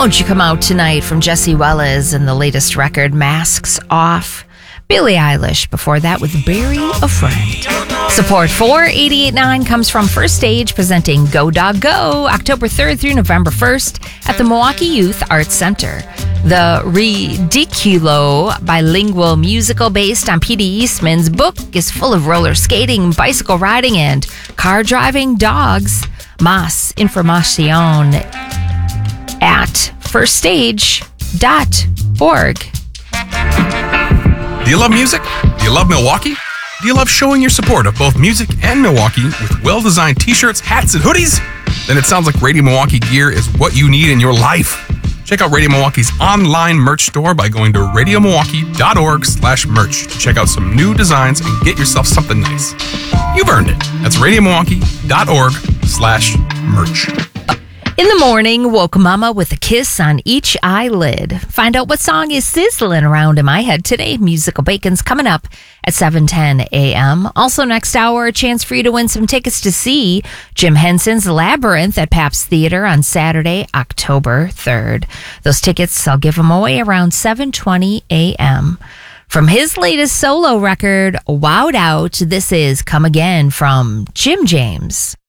Won't You Come Out Tonight from Jesse Welles and the latest record, Masks Off. Billie Eilish before that with Bury a Friend. Support for 88.9 comes from First Stage, presenting Go Dog Go October 3rd through November 1st at the Milwaukee Youth Arts Center. The Ridiculo bilingual musical based on P.D. Eastman's book is full of roller skating, bicycle riding, and car driving dogs. Más información at firststage.org. Do you love music? Do you love Milwaukee? Do you love showing your support of both music and Milwaukee with well-designed t-shirts, hats, and hoodies? Then it sounds like Radio Milwaukee gear is what you need in your life. Check out Radio Milwaukee's online merch store by going to radiomilwaukee.org/merch to check out some new designs and get yourself something nice. You've earned it. That's radiomilwaukee.org/merch. In the morning, woke Mama with a kiss on each eyelid. Find out what song is sizzling around in my head today. Musical Bacon's coming up at 7:10 a.m. Also next hour, a chance for you to win some tickets to see Jim Henson's Labyrinth at Pabst Theater on Saturday, October 3rd. Those tickets, I'll give them away around 7:20 a.m. From his latest solo record, Wowed Out, this is Come Again from Jim James.